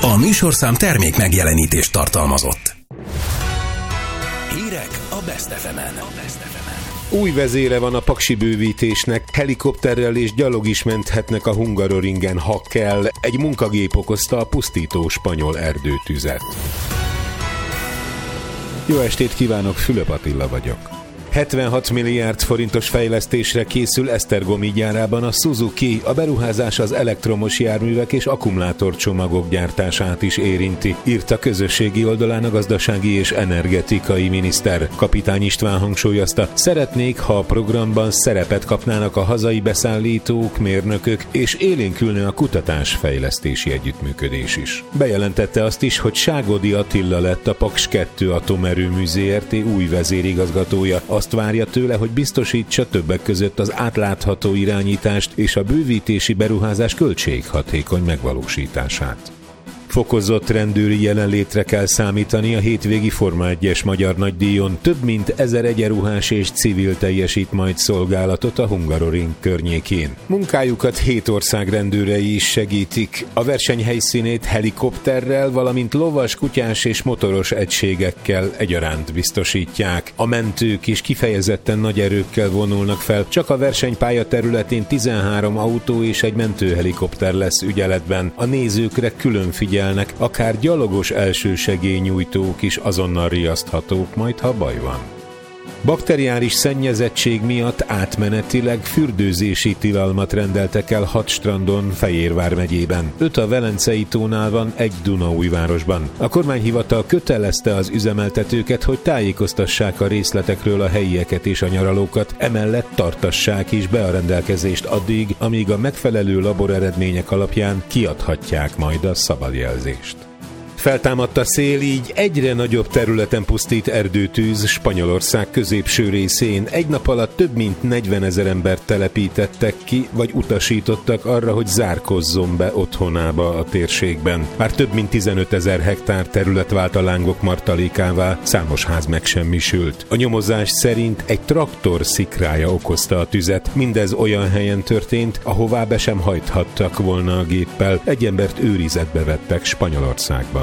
A műsorszám termék megjelenítést tartalmazott. Hírek a Best FM-en. Új vezére van a paksi bővítésnek, helikopterrel és gyalog is menthetnek a Hungaroringen, ha kell. Egy munkagép okozta a pusztító spanyol erdőtüzet. Jó estét kívánok, Fülöp Attila vagyok. 76 milliárd forintos fejlesztésre készül Esztergomi gyárában a Suzuki. A beruházás az elektromos járművek és akkumulátorcsomagok gyártását is érinti, írta közösségi oldalán a gazdasági és energetikai miniszter. Kapitány István hangsúlyozta, szeretnék, ha a programban szerepet kapnának a hazai beszállítók, mérnökök, és élénkülne a kutatás-fejlesztési együttműködés is. Bejelentette azt is, hogy Ságodi Attila lett a Paks 2 Atomerőmű Zrt. Új vezérigazgatója. Azt várja tőle, hogy biztosítsa többek között az átlátható irányítást és a bővítési beruházás költséghatékony megvalósítását. Fokozott rendőri jelenlétre kell számítani a hétvégi Forma 1-es magyar nagydíjon. Több mint 1000 egyenruhás és civil teljesít majd szolgálatot a Hungaroring környékén. Munkájukat 7 ország rendőrei is segítik. A verseny helyszínét helikopterrel, valamint lovas, kutyás és motoros egységekkel egyaránt biztosítják. A mentők is kifejezetten nagy erőkkel vonulnak fel. Csak a versenypálya területén 13 autó és egy mentőhelikopter lesz ügyeletben. A nézőkre külön figyelnek, akár gyalogos elsősegélynyújtók is azonnal riaszthatók majd, ha baj van. Bakteriáris szennyezettség miatt átmenetileg fürdőzési tilalmat rendeltek el 6 strandon Fejérvár megyében. 5 a Velencei tónál van, 1 Dunaújvárosban. A kormányhivatal kötelezte az üzemeltetőket, hogy tájékoztassák a részletekről a helyieket és a nyaralókat, emellett tartassák is be a rendelkezést addig, amíg a megfelelő laboreredmények alapján kiadhatják majd a szabadjelzést. Feltámadt a szél, így egyre nagyobb területen pusztít erdőtűz Spanyolország középső részén. Egy nap alatt több mint 40 000 embert telepítettek ki, vagy utasítottak arra, hogy zárkozzon be otthonába a térségben. Már több mint 15 000 hektár terület vált a lángok martalékává, számos ház megsemmisült. A nyomozás szerint egy traktor szikrája okozta a tüzet. Mindez olyan helyen történt, ahová be sem hajthattak volna a géppel. Egy embert őrizetbe vettek Spanyolországban.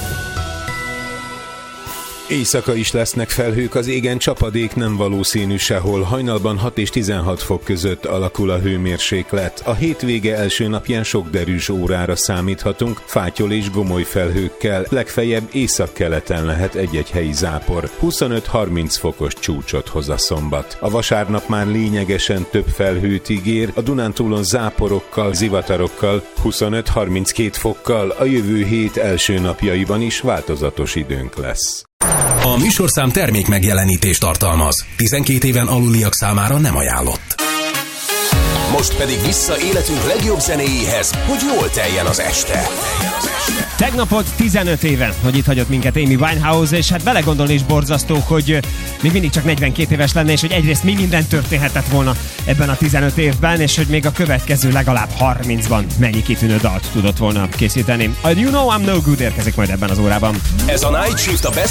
Éjszaka is lesznek felhők, az égen csapadék nem valószínű sehol. Hajnalban 6 és 16 fok között alakul a hőmérséklet. A hétvége első napján sok derűs órára számíthatunk, fátyol és gomoly felhőkkel. Legfeljebb északkeleten lehet egy-egy helyi zápor. 25-30 fokos csúcsot hoz a szombat. A vasárnap már lényegesen több felhőt ígér, a Dunántúlon záporokkal, zivatarokkal, 25-32 fokkal, a jövő hét első napjaiban is változatos időnk lesz. A műsorszám termék megjelenítést tartalmaz. 12 éven aluliak számára nem ajánlott. Most pedig vissza életünk legjobb zenéjéhez, hogy jól teljen az este. Tegnap volt 15 éve, hogy itt hagyott minket Amy Winehouse, és hát belegondolni is borzasztó, hogy még mindig csak 42 éves lenne, és hogy egyrészt mi minden történhetett volna ebben a 15 évben, és hogy még a következő legalább 30-ban mennyi kitűnő dalt tudott volna készíteni. A You Know I'm No Good érkezik majd ebben az órában. Ez a Night Shift a Best